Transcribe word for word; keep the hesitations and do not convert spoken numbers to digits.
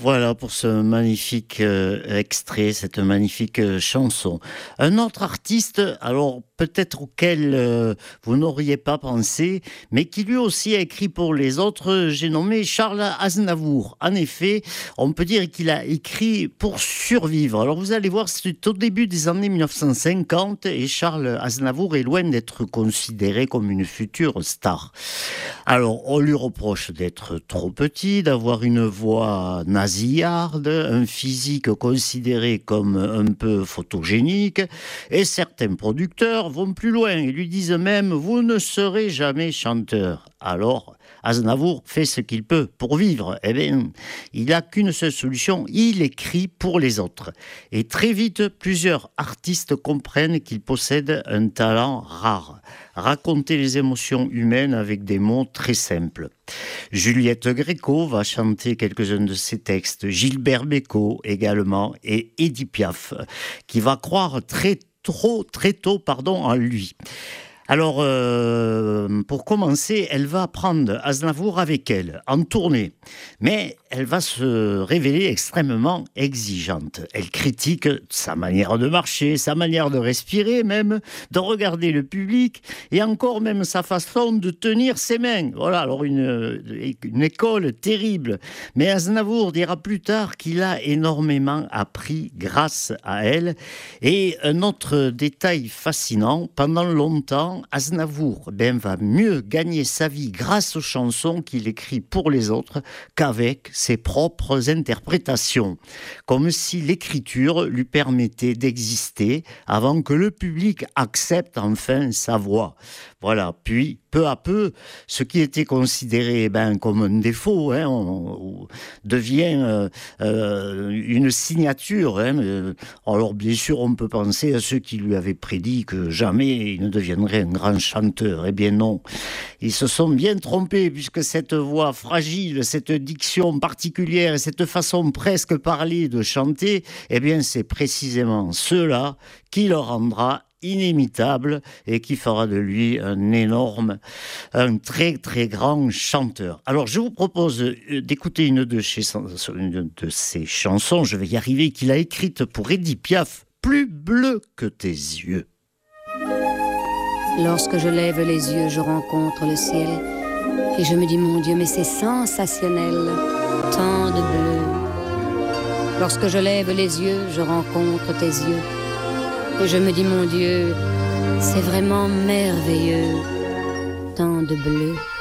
Voilà pour ce magnifique euh, extrait, cette magnifique euh, chanson. Un autre artiste, alors peut-être auquel euh, vous n'auriez pas pensé, mais qui lui aussi a écrit pour les autres, j'ai nommé Charles Aznavour. En effet, on peut dire qu'il a écrit pour survivre. Alors vous allez voir, c'est au début des années mille neuf cent cinquante et Charles Aznavour est loin d'être considéré comme une future star. Alors, on lui reproche d'être trop petit, d'avoir une voix nasillarde, un physique considéré comme un peu photogénique, et certains producteurs vont plus loin et lui disent même « Vous ne serez jamais chanteur ». Alors, Aznavour fait ce qu'il peut pour vivre. Eh bien, il n'a qu'une seule solution, il écrit pour les autres. Et très vite, plusieurs artistes comprennent qu'il possède un talent rare. Raconter les émotions humaines avec des mots très simples. Juliette Gréco va chanter quelques-uns de ses textes, Gilbert Bécaud également, et Édith Piaf, qui va croire très trop, très tôt pardon, en lui. Alors, euh, pour commencer, elle va prendre Aznavour avec elle, en tournée. Mais elle va se révéler extrêmement exigeante. Elle critique sa manière de marcher, sa manière de respirer même, de regarder le public, et encore même sa façon de tenir ses mains. Voilà, alors une, une école terrible. Mais Aznavour dira plus tard qu'il a énormément appris grâce à elle. Et un autre détail fascinant, pendant longtemps, Aznavour ben, va mieux gagner sa vie grâce aux chansons qu'il écrit pour les autres qu'avec ses propres interprétations. Comme si l'écriture lui permettait d'exister avant que le public accepte enfin sa voix. Voilà, puis peu à peu, ce qui était considéré ben, comme un défaut hein, on, on devient euh, euh, une signature. Hein. Alors bien sûr, on peut penser à ceux qui lui avaient prédit que jamais il ne deviendrait un grand chanteur. Eh bien non, ils se sont bien trompés puisque cette voix fragile, cette diction particulière, cette façon presque parlée de chanter, eh bien c'est précisément cela qui le rendra inimitable et qui fera de lui un énorme, un très très grand chanteur. Alors je vous propose d'écouter une de, chez, une de ses chansons, je vais y arriver, qu'il a écrite pour Édith Piaf, Plus bleu que tes yeux. Lorsque je lève les yeux, je rencontre le ciel et je me dis mon Dieu, mais c'est sensationnel, tant de bleu. Lorsque je lève les yeux, je rencontre tes yeux et je me dis mon Dieu, c'est vraiment merveilleux, tant de bleu.